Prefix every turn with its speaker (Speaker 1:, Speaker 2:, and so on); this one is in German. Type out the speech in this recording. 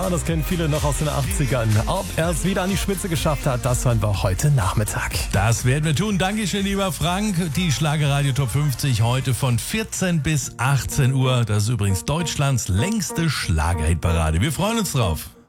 Speaker 1: Ja, das kennen viele noch aus den 80ern. Ob er es wieder an die Spitze geschafft hat, das hören wir heute Nachmittag.
Speaker 2: Das werden wir tun. Dankeschön, lieber Frank. Die Schlagerradio Top 50 heute von 14 bis 18 Uhr. Das ist übrigens Deutschlands längste Schlagerhitparade. Wir freuen uns drauf.